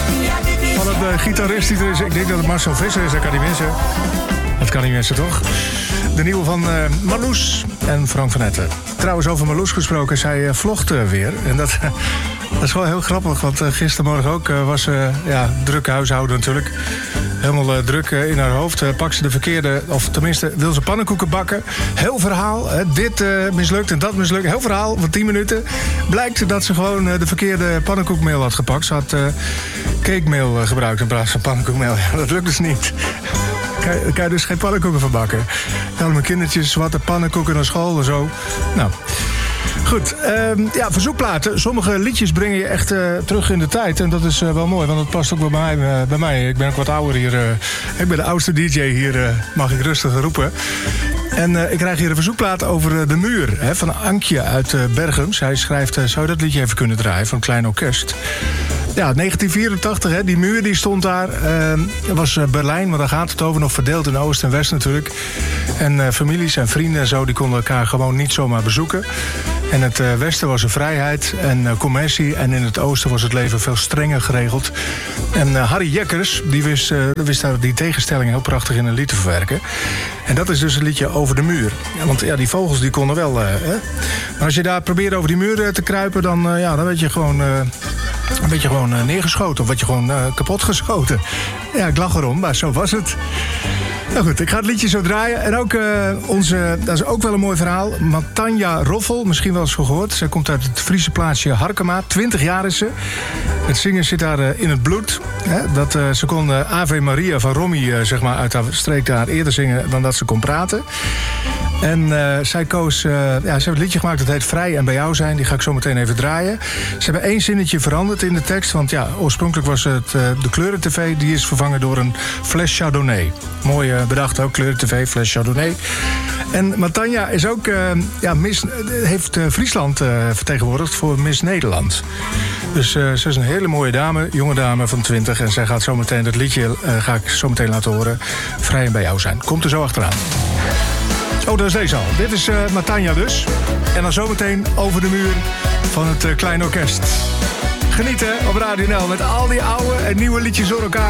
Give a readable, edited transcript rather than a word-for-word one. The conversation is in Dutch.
Van de gitarist die er is. Ik denk dat het Marcel Visser is, dat kan niet missen. Dat kan niet missen, toch? De nieuwe van Marloes en Frank van Etten. Trouwens, over Marloes gesproken, zij vlogt weer. En dat is wel heel grappig, want gistermorgen ook was druk huishouden natuurlijk. Helemaal druk in haar hoofd. Pakt ze de verkeerde, of tenminste wil ze pannenkoeken bakken. Heel verhaal, dit mislukt en dat mislukt. Heel verhaal van 10 minuten. Blijkt dat ze gewoon de verkeerde pannenkoekmeel had gepakt. Ze had cakemeel gebruikt in plaats van pannenkoekmeel. Ja, dat lukt dus niet. Daar kan je dus geen pannenkoeken van bakken. Dan mijn kindertjes zwarte pannenkoeken naar school en zo. Nou, goed. Verzoekplaten. Sommige liedjes brengen je echt terug in de tijd. En dat is wel mooi, want dat past ook bij mij. Ik ben ook wat ouder hier. Ik ben de oudste DJ hier, mag ik rustig roepen. En ik krijg hier een verzoekplaat over De Muur. Van Ankje uit Bergen. Zij schrijft, zou je dat liedje even kunnen draaien van een klein orkest? Ja, 1984, die muur die stond daar. Dat was Berlijn, maar daar gaat het over. Nog verdeeld in Oost en West natuurlijk. En families en vrienden en zo, die konden elkaar gewoon niet zomaar bezoeken. En het westen was er vrijheid en commercie. En in het oosten was het leven veel strenger geregeld. En Harry Jekkers, die wist daar die tegenstelling heel prachtig in een lied te verwerken. En dat is dus een liedje over de muur. Ja, want ja, die vogels die konden wel. Maar als je daar probeerde over die muur te kruipen, dan werd je gewoon... een beetje gewoon neergeschoten of werd je gewoon kapot geschoten. Ja, ik lach erom, maar zo was het. Nou goed, ik ga het liedje zo draaien. En ook dat is ook wel een mooi verhaal. Matanja Roffel, misschien wel eens gehoord. Zij komt uit het Friese plaatsje Harkema. 20 jaar is ze. Het zingen zit daar in het bloed. Ze kon Ave Maria van Romy uit haar streek daar eerder zingen dan dat ze kon praten. En zij koos... ze heeft een liedje gemaakt dat heet Vrij en bij jou zijn. Die ga ik zo meteen even draaien. Ze hebben 1 zinnetje veranderd in de tekst. Want ja, oorspronkelijk was het de Kleuren-TV. Die is vervangen door een fles Chardonnay. Mooi bedacht ook, Kleuren-TV, fles Chardonnay. En Matanja is ook... heeft Friesland vertegenwoordigd voor Miss Nederland. Dus ze is een hele mooie dame, jonge dame van 20. En zij gaat zo meteen dat liedje ga ik zo meteen laten horen. Vrij en bij jou zijn. Komt er zo achteraan. Oh, dat is deze al. Dit is Matanja dus. En dan zometeen Over de Muur van het Klein Orkest. Genieten op Radio NL met al die oude en nieuwe liedjes door elkaar.